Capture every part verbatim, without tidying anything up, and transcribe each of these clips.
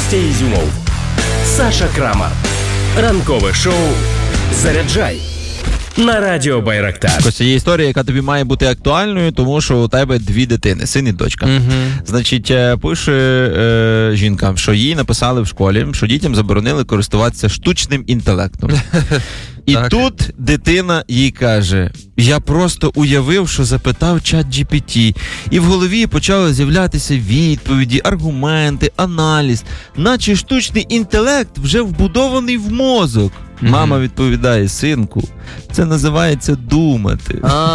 Костя Ізюмов, Саша Крамар. Ранкове шоу «Заряджай» на радіо Байрактар. Костя, є історія, яка тобі має бути актуальною, тому що у тебе дві дитини, син і дочка. Угу. Значить, пише е, жінка, що їй написали в школі, що дітям заборонили користуватися штучним інтелектом. І так. Тут дитина їй каже: я просто уявив, що запитав чат джі пі ті, і в голові почали з'являтися відповіді, аргументи, аналіз, наче штучний інтелект вже вбудований в мозок. Mm-hmm. Мама відповідає: синку, це називається думати.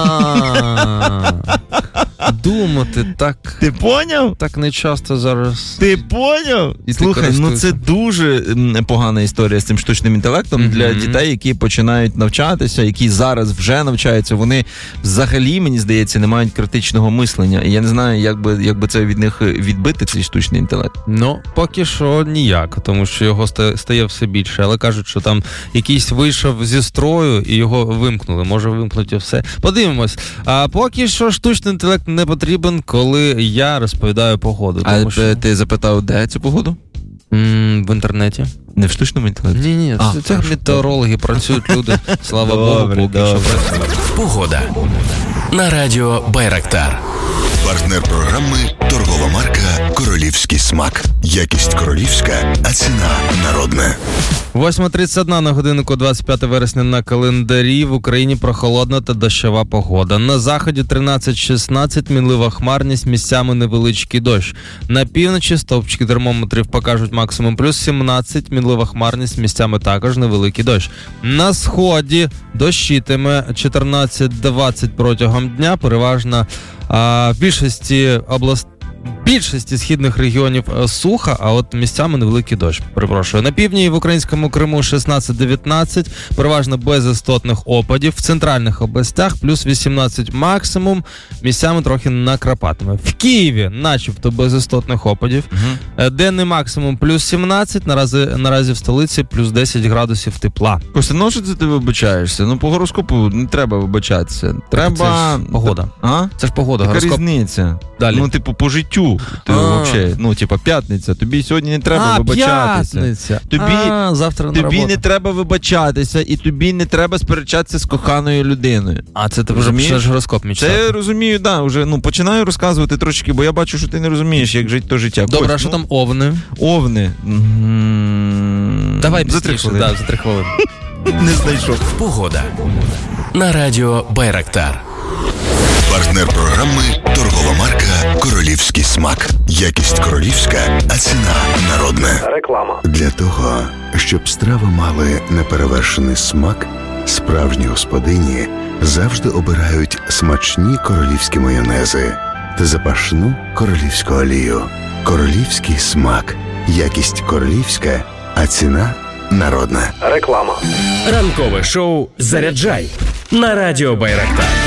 Думати так. Ти поняв? Так не часто зараз. Ти поняв? І Слухай, ну це дуже погана історія з цим штучним інтелектом mm-hmm. для дітей, які починають навчатися, які зараз вже навчаються. Вони взагалі, мені здається, не мають критичного мислення. І я не знаю, як би, як би це від них відбити, цей штучний інтелект. Ну, поки що ніяк, тому що його стає все більше. Але кажуть, що там якийсь вийшов зі строю і його вимкнули. Може вимкнути все. Подивимось. А поки що штучний інтелект не потрібен, коли я розповідаю погоду. А тому, що... ти запитав, де цю погоду? М, в інтернеті. Не в штучному інтелекті? Ні-ні, а, це, це метеорологи, працюють люди. Слава Богу, поки що працюють. Погода на радіо Байрактар. Партнер програми – торгова марка «Королівський смак». Якість королівська, а ціна народна. восьма тридцять одна на годиннику, двадцять п'яте вересня на календарі. В Україні прохолодна та дощова погода. На заході тринадцять шістнадцять, мінлива хмарність, місцями невеличкий дощ. На півночі стовпчики термометрів покажуть максимум плюс сімнадцять, мінлива хмарність, місцями також невеликий дощ. На сході дощитиме чотирнадцять двадцять протягом дня, переважно а, в більшості областей. В більшості східних регіонів суха, а от місцями невеликий дощ. Перепрошую. На півдні і в українському Криму шістнадцять дев'ятнадцять, переважно без істотних опадів. В центральних областях плюс вісімнадцять максимум, місцями трохи накрапатиме. В Києві начебто без істотних опадів. Угу. Денний максимум плюс сімнадцять, наразі, наразі в столиці плюс десять градусів тепла. Костя, ну що ти вибачаєшся? Ну по гороскопу не треба вибачатися. Треба... Це ж погода. А? Це ж погода. Яка Гороскоп... різниця? Далі. Ну типу по життю. Ти взагалі, ну, типа, п'ятниця, тобі сьогодні не треба а, вибачатися. П'ятниця. Тобі, а, завтра на тобі роботу. не треба вибачатися, і тобі не треба сперечатися з коханою людиною. А це ти вже почнеш гороскоп мічтати. Це я розумію, да, вже, ну, починаю розказувати трошки, бо я бачу, що ти не розумієш, як жити то життя. Добре, Кость, а що ну, там овни? Овни. М-м-м, Давай за три хвилини. Да, за три хвилини. Не знайшов. Погода на радіо Байрактар. Партнер програми – торгова марка «Королівський смак». Якість королівська, а ціна народна. Реклама. Для того, щоб страви мали неперевершений смак, справжні господині завжди обирають смачні королівські майонези та запашну королівську олію. Королівський смак. Якість королівська, а ціна народна. Реклама. Ранкове шоу «Заряджай» на радіо Байрактар.